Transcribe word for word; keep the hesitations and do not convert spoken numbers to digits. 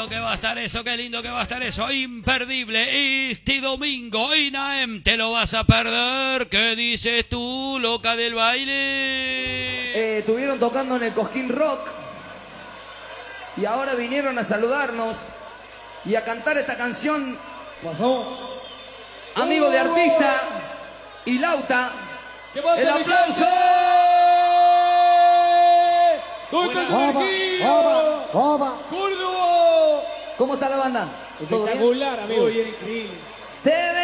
lindo que va a estar eso, qué lindo que va a estar eso. Imperdible este domingo. Y Naem, te lo vas a perder. ¿Qué dices tú, loca del baile? Eh, estuvieron tocando en el Cosquín Rock. Y ahora vinieron a saludarnos y a cantar esta canción. Pasó. Amigo de artista y Lauta. El aplauso. Oba, oba. ¿Cómo está la banda? Espectacular, amigo. Muy bien, increíble.